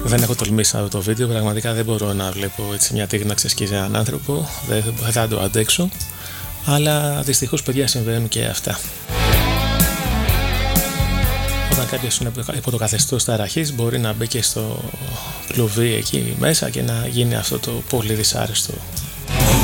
Δεν έχω τολμήσει να δω το βίντεο, πραγματικά δεν μπορώ να βλέπω έτσι μια τίγνα να ξεσκίζει έναν άνθρωπο, δεν θα το αντέξω, αλλά δυστυχώς παιδιά συμβαίνουν και αυτά. Όταν κάποιος είναι υπό το καθεστώς ταραχής μπορεί να μπει και στο κλουβί εκεί μέσα και να γίνει αυτό το πολύ δυσάρεστο